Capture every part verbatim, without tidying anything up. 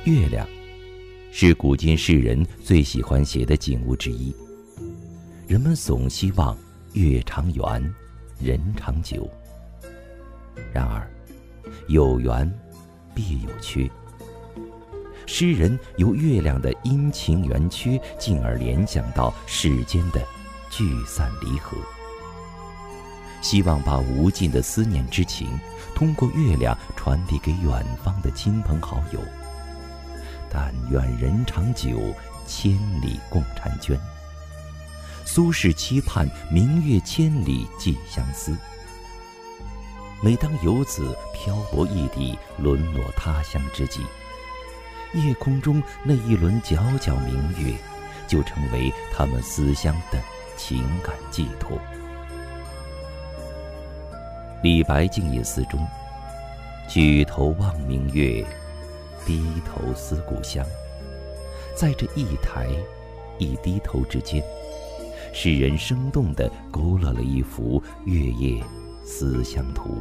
月亮是古今世人最喜欢写的景物之一，人们总希望月长圆，人长久。然而，有圆必有缺。诗人由月亮的阴晴圆缺，进而联想到世间的聚散离合，希望把无尽的思念之情通过月亮传递给远方的亲朋好友。但愿人长久，千里共婵娟。苏轼期盼明月千里寄相思。每当游子漂泊异地，沦落他乡之际，夜空中那一轮皎皎明月，就成为他们思乡的情感寄托。李白《静夜思》中，举头望明月，低头思故乡。在这一抬一低头之间，诗人生动地勾勒了一幅月夜思乡图。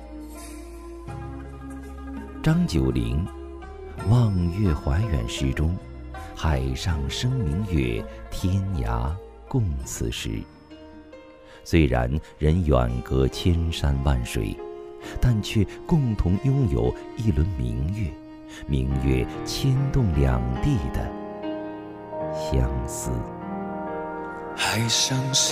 张九龄《望月怀远》诗中，海上生明月，天涯共此时。虽然人远隔千山万水，但却共同拥有一轮明月，明月牵动两地的相思。 海上